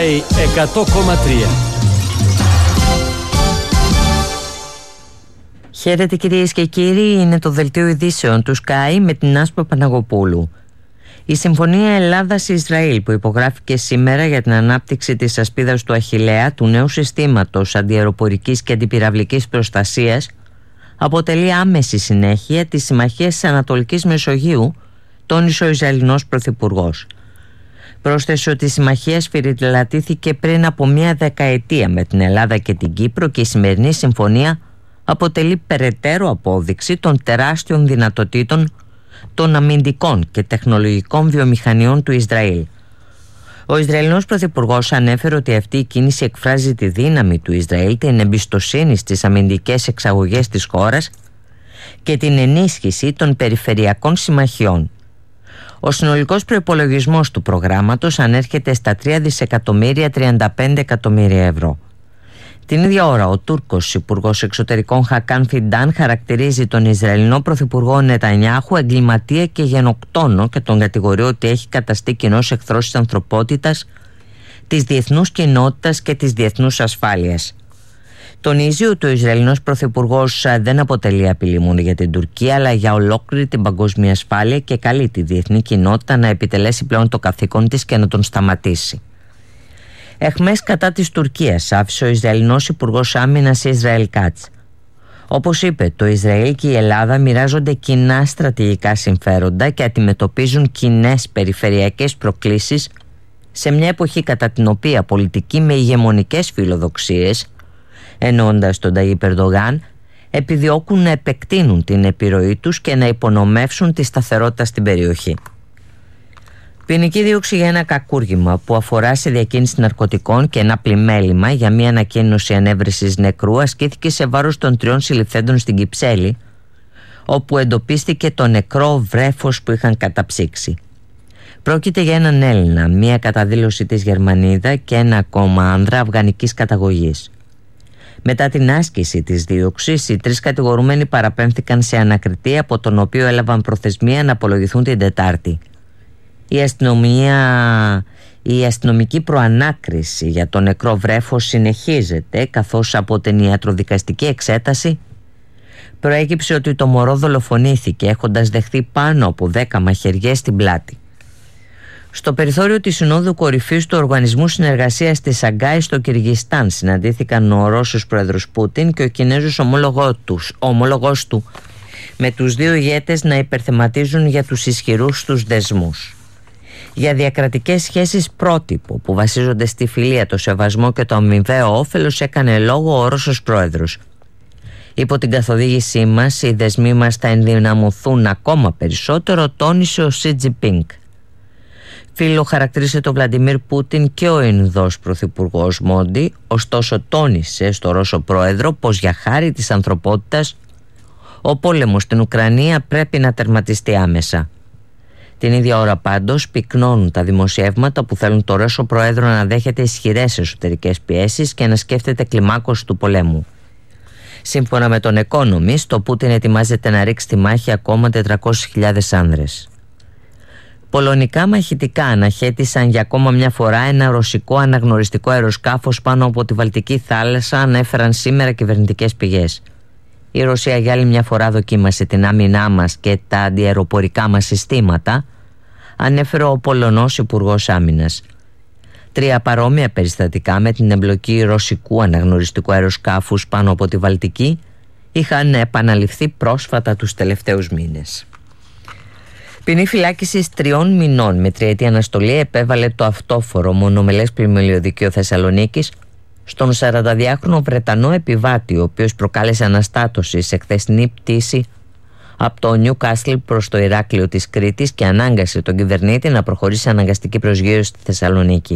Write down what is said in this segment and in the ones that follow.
Sky 100,3. Χαίρετε κυρίες και κύριοι, είναι το δελτίο ειδήσεων του Sky με την Άσπα Παναγοπούλου. Η Συμφωνία Ελλάδας-Ισραήλ που υπογράφηκε σήμερα για την ανάπτυξη της ασπίδας του Αχιλλέα, του νέου συστήματος αντιαεροπορικής και αντιπυραυλικής προστασίας, αποτελεί άμεση συνέχεια της Συμμαχίας της Ανατολικής Μεσογείου, τόνισε ο Ισραηλινός Πρωθυπουργός. Πρόσθεσε ότι η συμμαχία σφυριλατήθηκε πριν από μία δεκαετία με την Ελλάδα και την Κύπρο και η σημερινή συμφωνία αποτελεί περαιτέρω απόδειξη των τεράστιων δυνατοτήτων των αμυντικών και τεχνολογικών βιομηχανιών του Ισραήλ. Ο Ισραηλινός Πρωθυπουργός ανέφερε ότι αυτή η κίνηση εκφράζει τη δύναμη του Ισραήλ, την εμπιστοσύνη στις αμυντικές εξαγωγές της χώρας και την ενίσχυση των περιφερειακών συμμαχιών. Ο συνολικός προϋπολογισμός του προγράμματος ανέρχεται στα 3.035 εκατομμύρια ευρώ. Την ίδια ώρα, ο Τούρκος Υπουργός Εξωτερικών Χακάν Φιντάν χαρακτηρίζει τον Ισραηλινό Πρωθυπουργό Νετανιάχου εγκληματία και γενοκτόνο και τον κατηγορεί ότι έχει καταστεί κοινός εχθρός της ανθρωπότητας, της διεθνούς κοινότητας και της διεθνούς ασφάλειας. Τονίζει ότι ο Ισραηλινός Πρωθυπουργός δεν αποτελεί απειλή μόνο για την Τουρκία αλλά για ολόκληρη την παγκόσμια ασφάλεια και καλεί τη διεθνή κοινότητα να επιτελέσει πλέον το καθήκον της και να τον σταματήσει. Εχμές κατά της Τουρκίας άφησε ο Ισραηλινός Υπουργός Άμυνας Ισραήλ Κάτς. Όπως είπε, το Ισραήλ και η Ελλάδα μοιράζονται κοινά στρατηγικά συμφέροντα και αντιμετωπίζουν κοινές περιφερειακές προκλήσεις σε μια εποχή κατά την οποία πολιτικοί με ηγεμονικές φιλοδοξίες, εννοώντας τον Ταγίπ Ερντογάν, επιδιώκουν να επεκτείνουν την επιρροή τους και να υπονομεύσουν τη σταθερότητα στην περιοχή. Ποινική δίωξη για ένα κακούργημα που αφορά σε διακίνηση ναρκωτικών και ένα πλημέλημα για μια ανακοίνωση ανέβρεσης νεκρού ασκήθηκε σε βάρος των 3 συλληφθέντων στην Κυψέλη, όπου εντοπίστηκε το νεκρό βρέφος που είχαν καταψύξει. Πρόκειται για έναν Έλληνα, μια καταδήλωση της Γερμανίδα και ένα ακόμα άνδρα αφγανικής καταγωγής. Μετά την άσκηση της δίωξης, οι 3 κατηγορούμενοι παραπέμφθηκαν σε ανακριτή, από τον οποίο έλαβαν προθεσμία να απολογηθούν την Τετάρτη. Η αστυνομική προανάκριση για το νεκρό βρέφος συνεχίζεται, καθώς από την ιατροδικαστική εξέταση προέκυψε ότι το μωρό δολοφονήθηκε έχοντας δεχθεί πάνω από 10 μαχαιριές στην πλάτη. Στο περιθώριο της Συνόδου Κορυφής του Οργανισμού Συνεργασίας της Σαγκάη στο Κυργιστάν συναντήθηκαν ο Ρώσος πρόεδρος Πούτιν και ο Κινέζος ομόλογος του, με τους 2 ηγέτες να υπερθεματίζουν για τους ισχυρούς τους δεσμούς. Για διακρατικές σχέσεις πρότυπο που βασίζονται στη φιλία, το σεβασμό και το αμοιβαίο όφελος έκανε λόγο ο Ρώσος πρόεδρος. Υπό την καθοδήγησή μας, οι δεσμοί μας θα ενδυναμωθούν ακόμα περισσότερο, τόνισε ο Σι Τζινπίνγκ. Φίλο χαρακτήρισε τον Βλαντιμίρ Πούτιν και ο Ινδός Πρωθυπουργός Μόντι, ωστόσο τόνισε στο Ρώσο πρόεδρο πως για χάρη της ανθρωπότητας ο πόλεμος στην Ουκρανία πρέπει να τερματιστεί άμεσα. Την ίδια ώρα πάντως πυκνώνουν τα δημοσιεύματα που θέλουν το Ρώσο πρόεδρο να δέχεται ισχυρές εσωτερικές πιέσεις και να σκέφτεται κλιμάκωση του πολέμου. Σύμφωνα με τον Economist, το Πούτιν ετοιμάζεται να ρίξει στη μάχη ακόμα 400.000 άνδρες. Πολωνικά μαχητικά αναχέτησαν για ακόμα μια φορά ένα ρωσικό αναγνωριστικό αεροσκάφος πάνω από τη Βαλτική θάλασσα, ανέφεραν σήμερα κυβερνητικές πηγές. Η Ρωσία για άλλη μια φορά δοκίμασε την άμυνά μας και τα αντιαεροπορικά μας συστήματα, ανέφερε ο Πολωνός Υπουργός Άμυνας. 3 παρόμοια περιστατικά με την εμπλοκή ρωσικού αναγνωριστικού αεροσκάφους πάνω από τη Βαλτική είχαν επαναληφθεί πρόσφατα τους τελευταίους μήνες. Ποινή φυλάκισης 3 μηνών με 3ετή αναστολή επέβαλε το αυτόφορο μονομελές πλημμυλιωδικείο Θεσσαλονίκης στον 42χρονο Βρετανό επιβάτη, ο οποίος προκάλεσε αναστάτωση σε χθεσινή πτήση από το Νιούκασλ προς το Ηράκλειο της Κρήτης και ανάγκασε τον κυβερνήτη να προχωρήσει αναγκαστική προσγείωση στη Θεσσαλονίκη.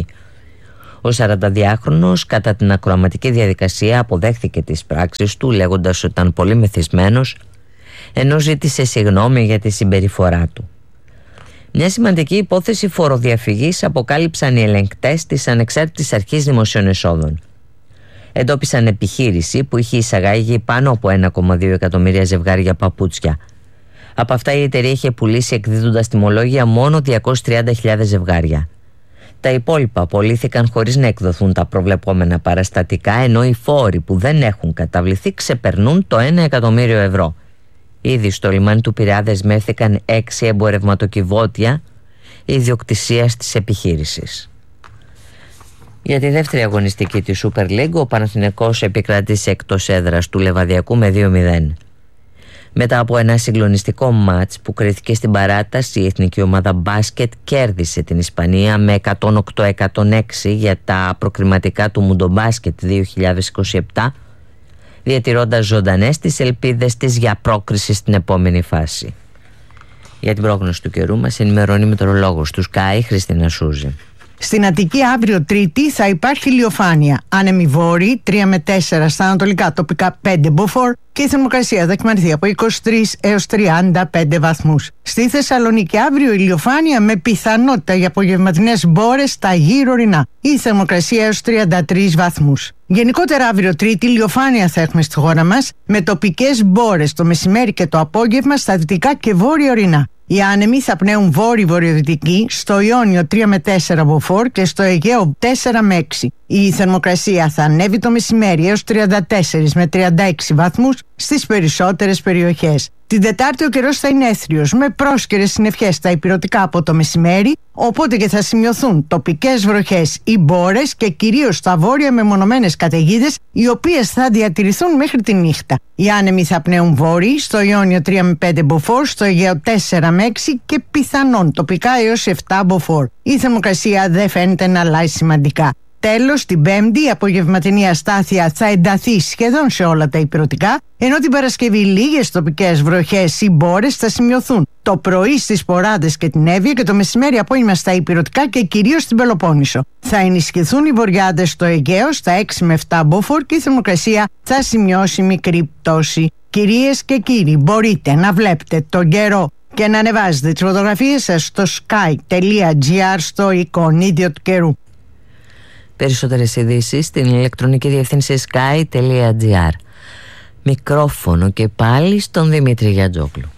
Ο 42χρονος κατά την ακροαματική διαδικασία αποδέχθηκε τις πράξεις του, λέγοντας ότι ήταν πολύ μεθυσμένος, ενώ ζήτησε συγγνώμη για τη συμπεριφορά του. Μια σημαντική υπόθεση φοροδιαφυγής αποκάλυψαν οι ελεγκτές της Ανεξάρτητης Αρχής Δημοσίων Εσόδων. Εντόπισαν επιχείρηση που είχε εισαγάγει πάνω από 1,2 εκατομμύρια ζευγάρια παπούτσια. Από αυτά η εταιρεία είχε πουλήσει εκδίδοντας τιμολόγια μόνο 230.000 ζευγάρια. Τα υπόλοιπα απολύθηκαν χωρίς να εκδοθούν τα προβλεπόμενα παραστατικά, ενώ οι φόροι που δεν έχουν καταβληθεί ξεπερνούν το 1 εκατομμύριο ευρώ. Ήδη στο λιμάνι του Πειραιά δεσμεύθηκαν 6 εμπορευματοκιβώτια ιδιοκτησίας της επιχείρησης. Για τη δεύτερη αγωνιστική της Super League, ο Παναθηναϊκός επικράτησε εκτός έδρας του Λεβαδιακού με 2-0. Μετά από ένα συγκλονιστικό μάτς που κρίθηκε στην παράταση, η εθνική ομάδα μπάσκετ κέρδισε την Ισπανία με 108-106 για τα προκριματικά του Μουντομπάσκετ 2027, διατηρώντας ζωντανές τις ελπίδες της για πρόκριση στην επόμενη φάση. Για την πρόγνωση του καιρού μας ενημερώνει η μετεωρολόγος του Sky, Χριστίνα Σούζη. Στην Αττική αύριο Τρίτη θα υπάρχει ηλιοφάνεια. Άνεμοι βόρειοι 3 με 4 στα ανατολικά, τοπικά 5 μποφόρ και η θερμοκρασία θα εκμανθεί από 23 έως 35 βαθμούς. Στη Θεσσαλονίκη αύριο ηλιοφάνεια με πιθανότητα για απογευματινές μπόρες στα γύρω ορεινά. Η θερμοκρασία έως 33 βαθμούς. Γενικότερα αύριο Τρίτη ηλιοφάνεια θα έχουμε στη χώρα μας με τοπικές μπόρες το μεσημέρι και το απόγευμα στα δυτικά και βόρεια ορεινά. Οι άνεμοι θα πνέουν βόρειο-βορειοδυτική, στο Ιόνιο 3 με 4 μποφόρ και στο Αιγαίο 4 με 6. Η θερμοκρασία θα ανέβει το μεσημέρι έως 34 με 36 βαθμούς στις περισσότερες περιοχές. Την Τετάρτη ο καιρός θα είναι έθριος με πρόσκαιρες συννεφιές στα ηπειρωτικά από το μεσημέρι, οπότε και θα σημειωθούν τοπικές βροχές ή μπόρες και κυρίως στα βόρεια μεμονωμένες καταιγίδες, οι οποίες θα διατηρηθούν μέχρι τη νύχτα. Οι άνεμοι θα πνέουν βόρειοι, στο Ιόνιο 3 με 5 μποφόρ, στο Αιγαίο 4 με 6 και πιθανόν τοπικά έως 7 μποφόρ. Η θερμοκρασία δεν φαίνεται να αλλάζει σημαντικά. Τέλος, την Πέμπτη η απογευματινή αστάθεια θα ενταθεί σχεδόν σε όλα τα ηπειρωτικά, ενώ την Παρασκευή λίγες τοπικές βροχές ή μπόρες θα σημειωθούν το πρωί στις Ποράδες και την Εύβοια και το μεσημέρι απόγευμα στα ηπειρωτικά και κυρίως στην Πελοπόννησο. Θα ενισχυθούν οι βορειάδες στο Αιγαίο στα 6 με 7 μποφόρ και η θερμοκρασία θα σημειώσει μικρή πτώση. Κυρίες και κύριοι, μπορείτε να βλέπετε τον καιρό και να ανεβάζετε τις φωτογραφίες σας στο sky.gr στο εικονίδιο του καιρού. Περισσότερες ειδήσεις στην ηλεκτρονική διεύθυνση sky.gr. Μικρόφωνο και πάλι στον Δημήτρη Γιαντζόγλου.